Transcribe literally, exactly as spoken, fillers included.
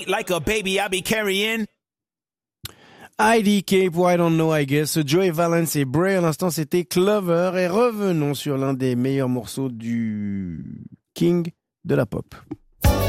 weight like a baby I be carrying. I D K pour I Don't Know, I Guess. Joey Valence et Bray, à l'instant, c'était Clover. Et revenons sur l'un des meilleurs morceaux du King de la pop.